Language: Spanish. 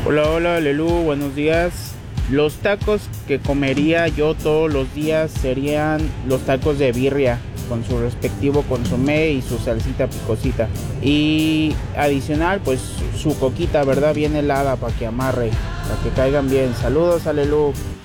Hola, hola, Lelú, buenos días. Los tacos que comería yo todos los días serían los tacos de birria con su respectivo consomé y su salsita picosita. Y adicional, pues su coquita, ¿verdad? Bien helada para que amarre, para que caigan bien. Saludos a Lelú.